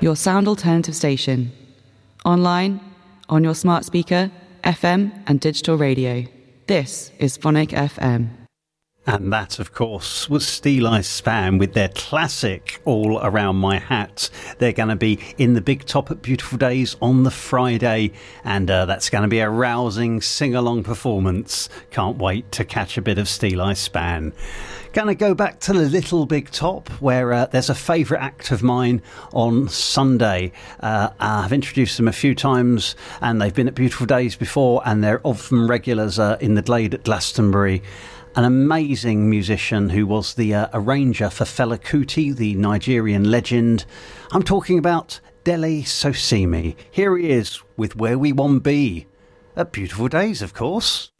your sound alternative station. Online, on your smart speaker, FM and digital radio. This is Phonic FM. And that, of course, was Steeleye Span with their classic All Around My Hat. They're going to be in the Big Top at Beautiful Days on the Friday, and that's going to be a rousing sing-along performance. Can't wait to catch a bit of Steeleye Span. Going to go back to the Little Big Top, where there's a favourite act of mine on Sunday. I've introduced them a few times, and they've been at Beautiful Days before, and they're often regulars in the Glade at Glastonbury. An amazing musician who was the arranger for Fela Kuti, the Nigerian legend. I'm talking about Dele Sosimi. Here he is with Where We Wan Be. At Beautiful Days, of course.